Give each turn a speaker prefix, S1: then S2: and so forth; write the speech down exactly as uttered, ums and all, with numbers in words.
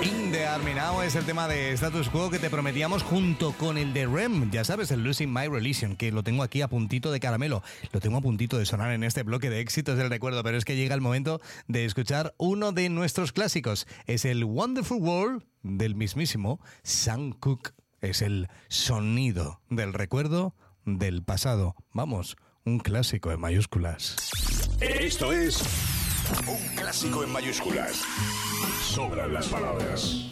S1: In the Army Now es el tema de Status Quo que te prometíamos junto con el de R E M. Ya sabes, el Losing My Religion, que lo tengo aquí a puntito de caramelo. Lo tengo a puntito de sonar en este bloque de éxitos del recuerdo, pero es que llega el momento de escuchar uno de nuestros clásicos. Es el Wonderful World del mismísimo Sam Cooke. Es el sonido del recuerdo del pasado. Vamos, un clásico en mayúsculas.
S2: Esto es un clásico en mayúsculas. Sobran las palabras.